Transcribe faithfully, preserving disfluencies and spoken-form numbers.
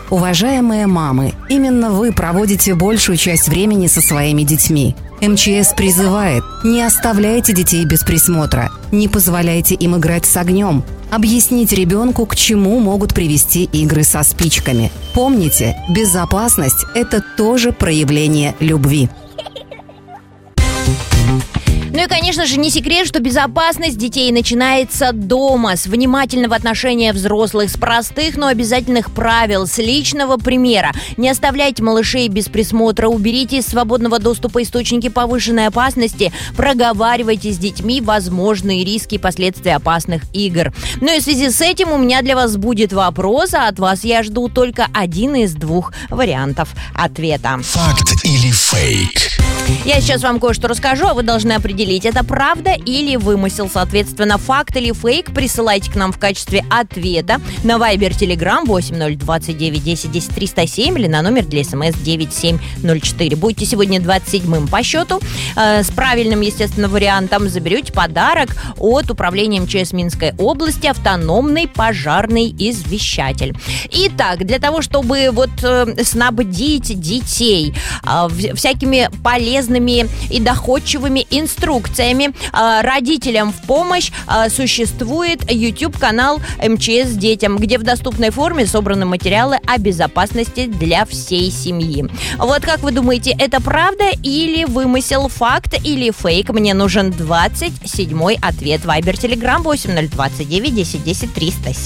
Уважаемые мамы, именно вы проводите большую часть времени со своими детьми. эм че эс призывает: не оставляйте детей без присмотра, не позволяйте им играть с огнем. Объясните ребенку, к чему могут привести игры со спичками. Помните, безопасность – это тоже проявление любви. Ну и, конечно же, не секрет, что безопасность детей начинается дома, с внимательного отношения взрослых, с простых, но обязательных правил, с личного примера. Не оставляйте малышей без присмотра, уберите из свободного доступа источники повышенной опасности, проговаривайте с детьми возможные риски и последствия опасных игр. Ну и в связи с этим у меня для вас будет вопрос, а от вас я жду только один из двух вариантов ответа. Факт или фейк? Я сейчас вам кое-что расскажу, а вы должны определить, это правда или вымысел. Соответственно, факт или фейк присылайте к нам в качестве ответа на Viber, Telegram восемь ноль двадцать девять десять десять триста семь или на номер для смс девять семь ноль четыре. Будете сегодня двадцать седьмым по счету. Э, с правильным, естественно, вариантом заберете подарок от Управления эм че эс Минской области, автономный пожарный извещатель. Итак, для того, чтобы вот э, снабдить детей э, всякими полезными и доходчивыми инструкциями, родителям в помощь существует YouTube-канал эм че эс Детям, где в доступной форме собраны материалы о безопасности для всей семьи. Вот как вы думаете, это правда или вымысел, факт или фейк? Мне нужен двадцать седьмой ответ. Viber, Telegram восемь ноль двадцать девять десять десять триста семь.